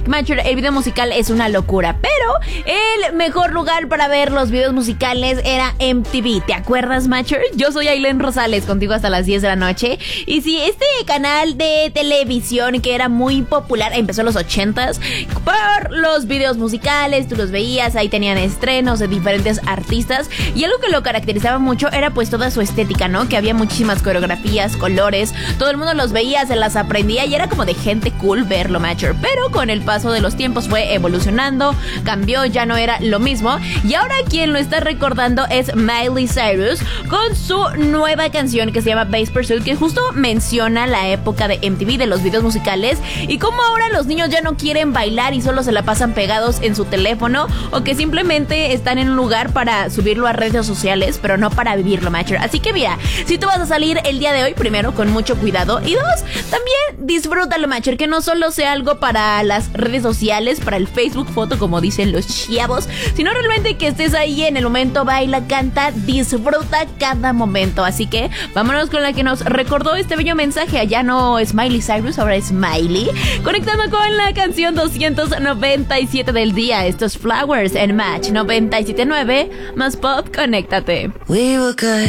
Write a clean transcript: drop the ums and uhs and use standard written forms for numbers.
Matcher, el video musical es una locura, pero el mejor lugar para ver los videos musicales era MTV. ¿Te acuerdas, Matcher? Yo soy Ailén Rosales, contigo hasta las 10 de la noche. Y sí, este canal de televisión que era muy popular, empezó en los 80s, por los videos musicales, tú los veías, ahí tenían estrenos de diferentes artistas, y algo que lo caracterizaba mucho era pues toda su estética, ¿no? Que había muchísimas coreografías, colores, todo el mundo los veía, se las aprendía y era como de gente cool verlo, Matcher. Pero con el paso de los tiempos fue evolucionando, cambió, ya no era lo mismo, y ahora quien lo está recordando es Miley Cyrus con su nueva canción que se llama Bass Pursuit, que justo menciona la época de MTV, de los videos musicales, y cómo ahora los niños ya no quieren bailar y solo se la pasan pegados en su teléfono, o que simplemente están en un lugar para subirlo a redes sociales, pero no para vivirlo, Matcher. Así que mira, si tú vas a salir el día de hoy, primero, con mucho cuidado, y dos, también disfrútalo, Matcher, que no solo sea algo para las redes sociales, para el Facebook foto, como dicen los chavos, sino realmente que estés ahí en el momento, baila, canta, disfruta cada momento. Así que vámonos con la que nos recordó este bello mensaje. Ya no es Miley Cyrus, ahora es Miley, conectando con la canción 297 del día. Esto es Flowers en Match 97.9 más pop. Conéctate. We were good.